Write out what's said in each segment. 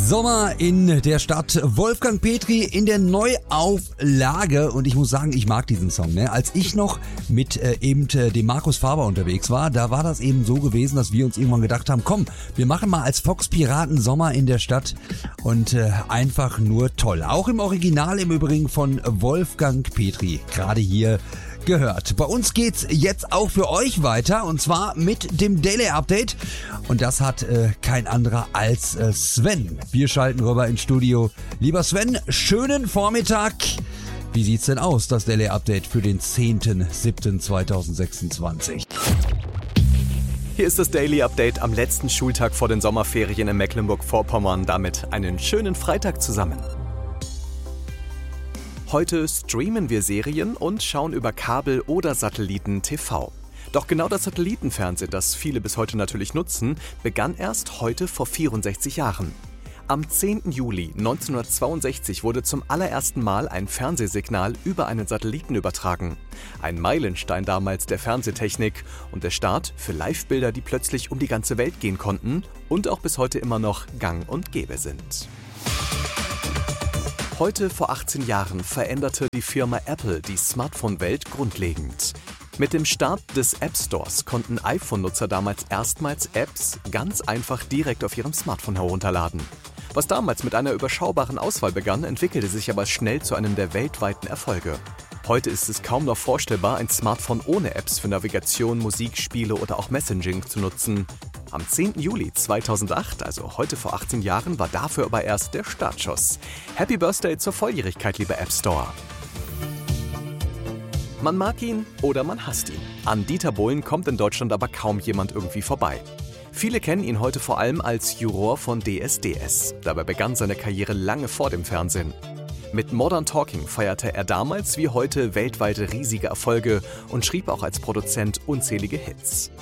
Sommer in der Stadt, Wolfgang Petri in der Neuauflage und ich muss sagen, ich mag diesen Song. Ne? Als ich noch mit dem Markus Faber unterwegs war, da war das eben so gewesen, dass wir uns irgendwann gedacht haben, komm, wir machen mal als Fox Piraten Sommer in der Stadt und einfach nur toll. Auch im Original im Übrigen von Wolfgang Petri, gerade hier gehört. Bei uns geht's jetzt auch für euch weiter und zwar mit dem Daily Update und das hat kein anderer als Sven. Wir schalten rüber ins Studio. Lieber Sven, schönen Vormittag. Wie sieht's denn aus, das Daily Update für den 10.07.2026? Hier ist das Daily Update am letzten Schultag vor den Sommerferien in Mecklenburg-Vorpommern. Damit einen schönen Freitag zusammen. Heute streamen wir Serien und schauen über Kabel oder Satelliten TV. Doch genau das Satellitenfernsehen, das viele bis heute natürlich nutzen, begann erst heute vor 64 Jahren. Am 10. Juli 1962 wurde zum allerersten Mal ein Fernsehsignal über einen Satelliten übertragen. Ein Meilenstein damals der Fernsehtechnik und der Start für Livebilder, die plötzlich um die ganze Welt gehen konnten und auch bis heute immer noch gang und gäbe sind. Heute vor 18 Jahren veränderte die Firma Apple die Smartphone-Welt grundlegend. Mit dem Start des App Stores konnten iPhone-Nutzer damals erstmals Apps ganz einfach direkt auf ihrem Smartphone herunterladen. Was damals mit einer überschaubaren Auswahl begann, entwickelte sich aber schnell zu einem der weltweiten Erfolge. Heute ist es kaum noch vorstellbar, ein Smartphone ohne Apps für Navigation, Musik, Spiele oder auch Messaging zu nutzen. Am 10. Juli 2008, also heute vor 18 Jahren, war dafür aber erst der Startschuss. Happy Birthday zur Volljährigkeit, lieber App Store! Man mag ihn oder man hasst ihn. An Dieter Bohlen kommt in Deutschland aber kaum jemand irgendwie vorbei. Viele kennen ihn heute vor allem als Juror von DSDS. Dabei begann seine Karriere lange vor dem Fernsehen. Mit Modern Talking feierte er damals wie heute weltweit riesige Erfolge und schrieb auch als Produzent unzählige Hits.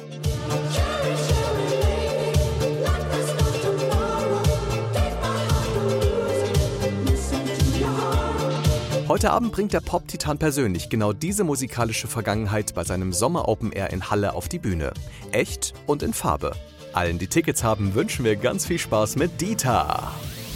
Heute Abend bringt der Pop-Titan persönlich genau diese musikalische Vergangenheit bei seinem Sommer-Open Air in Halle auf die Bühne. Echt und in Farbe. Allen, die Tickets haben, wünschen wir ganz viel Spaß mit Dieter.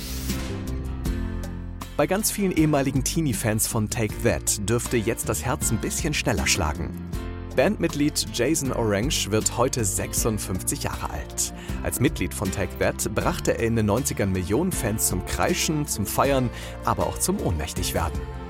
Bei ganz vielen ehemaligen Teenie-Fans von Take That dürfte jetzt das Herz ein bisschen schneller schlagen. Bandmitglied Jason Orange wird heute 56 Jahre alt. Als Mitglied von Take That brachte er in den 90ern Millionen Fans zum Kreischen, zum Feiern, aber auch zum Ohnmächtigwerden.